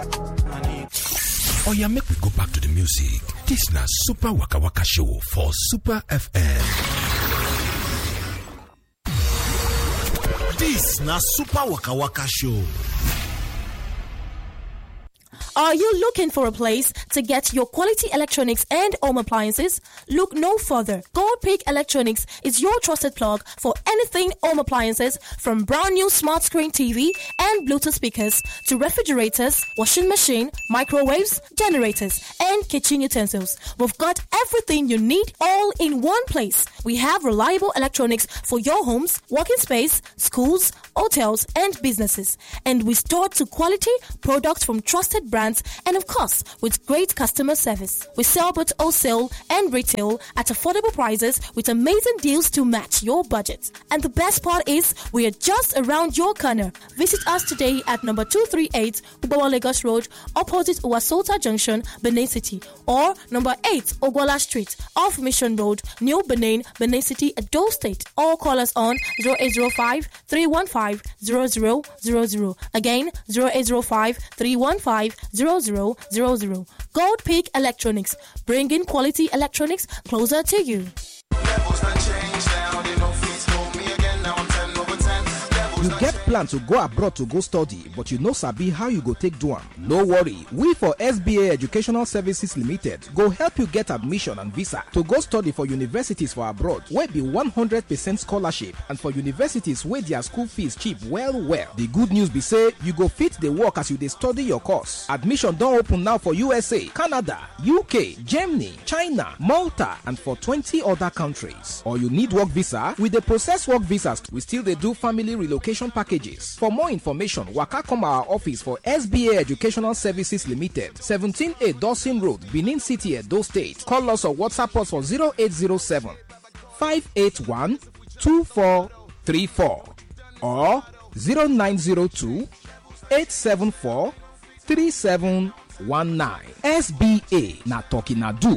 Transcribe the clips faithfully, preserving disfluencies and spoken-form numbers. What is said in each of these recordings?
Oh yeah, make we go back to the music. This na Super Waka Waka Show for Super F M. This na Super Waka Waka Show. Are you looking for a place to get your quality electronics and home appliances? Look no further. Gold Peak Electronics is your trusted plug for anything home appliances, from brand new smart screen T V and Bluetooth speakers to refrigerators, washing machine, microwaves, generators, and kitchen utensils. We've got everything you need all in one place. We have reliable electronics for your homes, working space, schools, hotels, and businesses. And we store to quality products from trusted brands, and of course, with great customer service. We sell both wholesale and retail at affordable prices with amazing deals to match your budget. And the best part is, we are just around your corner. Visit us today at number two thirty-eight Ubawa Lagos Road, opposite Uwasota Junction, Benin City, or number eight Ogwala Street, off Mission Road, New Benin, Benin City, Edo State. Or call us on zero eight zero five, three one five, zero zero zero zero. Again, zero eight zero five, three one five, zero zero zero zero. Gold Peak Electronics, bringing quality electronics closer to you. You get plan to go abroad to go study, but you no sabi how you go take do am. No worry, we for S B A Educational Services Limited go help you get admission and visa to go study for universities for abroad wey be one hundred percent scholarship, and for universities wey their school fees cheap well well. The good news be say you go fit the work as you dey study your course. Admission don open now for U S A, Canada, U K, Germany, China, Malta, and for twenty other countries. Or you need work visa, we dey process work visas. We still dey do family relocation packages. For more information, waka come our office for S B A Educational Services Limited, seventeen A Dawson Road, Benin City, Edo State. Call us or WhatsApp us for zero eight zero seven, five eight one, two four three four or zero nine zero two, eight seven four, three seven one nine. S B A, na talking na do.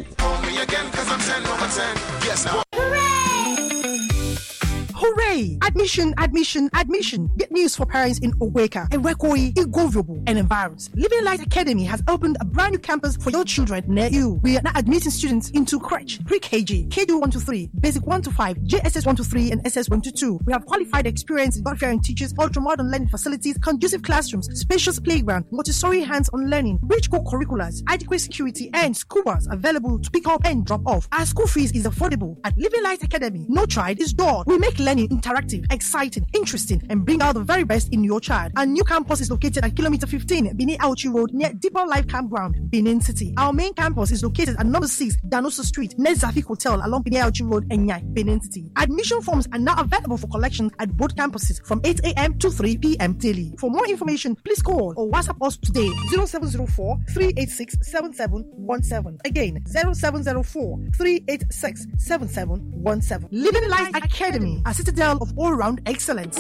Hooray! Admission, admission, admission. Good news for parents in Oweka, Ewekoi, Igoviobu, and environs. Living Light Academy has opened a brand new campus for your children near you. We are now admitting students into crèche, pre-K G, K D one to three, Basic one to five, J S S one to three, and S S one to two. We have qualified, experienced, God-fearing teachers, ultra-modern learning facilities, conducive classrooms, spacious playground, Montessori hands-on learning, rich co-curriculars, adequate security, and school bus available to pick up and drop off. Our school fees is affordable. At Living Light Academy, no child is dull. We make learning interactive, exciting, interesting, and bring out the very best in your child. Our new campus is located at kilometer fifteen, Benin Auchi Road, near Deeper Life Campground, Benin City. Our main campus is located at number six, Danosa Street, near Zafik Hotel, along Benin Auchi Road, Enyai, Benin City. Admission forms are now available for collection at both campuses from eight a.m. to three p.m. daily. For more information, please call or WhatsApp us today, zero seven zero four, three eight six, seven seven one seven. Again, zero seven zero four, three eight six, seven seven one seven. Living Light Academy, a citadel of all-round excellence.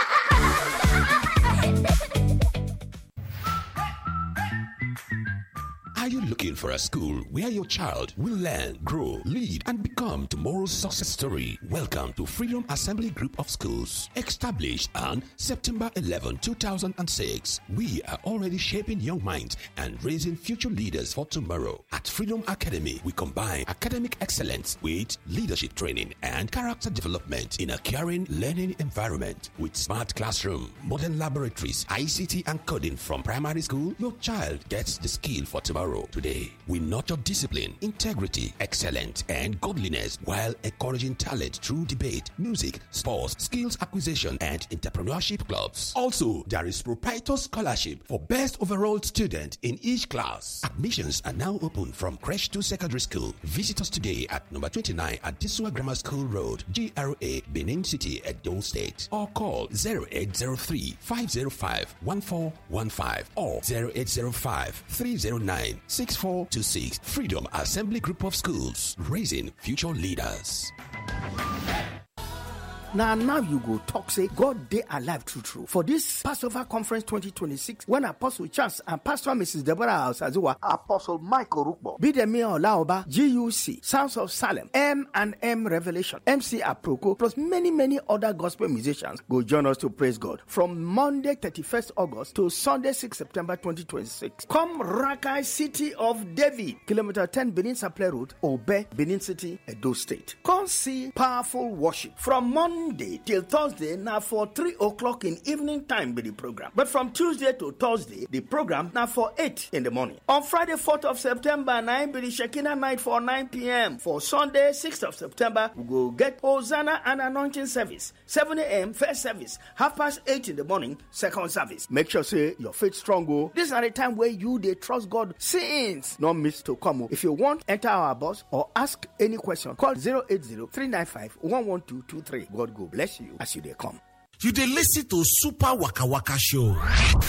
Are you looking for a school where your child will learn, grow, lead, and become tomorrow's success story? Welcome to Freedom Assembly Group of Schools. Established on September eleventh, two thousand six, we are already shaping young minds and raising future leaders for tomorrow. At Freedom Academy, we combine academic excellence with leadership training and character development in a caring learning environment. With smart classroom, modern laboratories, I C T, and coding from primary school, your child gets the skill for tomorrow. Today, we nurture discipline, integrity, excellence, and godliness while encouraging talent through debate, music, sports, skills acquisition, and entrepreneurship clubs. Also, there is proprietor scholarship for best overall student in each class. Admissions are now open from crèche to secondary school. Visit us today at number twenty-nine at Disua Grammar School Road, G R A, Benin City, Edo State, or call zero eight zero three, five zero five, one four one five or zero eight zero five, three zero nine, six four two six. Freedom Assembly Group of Schools, raising future leaders. Now, now you go talk, say, God, they alive, true, true. For this Passover Conference twenty twenty-six, when Apostle Charles and Pastor Missus Deborah Asazuwa, Apostle Michael Rukbo, Bidemi Olaoba, G U C, Sounds of Salem, M and M Revelation, M C Aproko, plus many, many other gospel musicians go join us to praise God from Monday, thirty-first August to Sunday, sixth September twenty twenty-six. Come Rakai City of David, kilometer ten Benin Supply Road, Obe, Benin City, Edo State. Come see powerful worship from Monday till Thursday, now for three o'clock in evening time be the program. But from Tuesday to Thursday, the program now for eight in the morning. On Friday, fourth of September, nine be the Shekinah night for nine p.m. For Sunday, sixth of September, we go get Hosanna and anointing service. seven a.m. first service, half past eight in the morning, second service. Make sure say your faith strong. Oh. This is the time where you they trust God since not miss to come. If you want, enter our bus or ask any question. Call zero eight zero, three nine five, one one two two three. God go bless you as you they come. You dey listen to Super Waka Waka Show.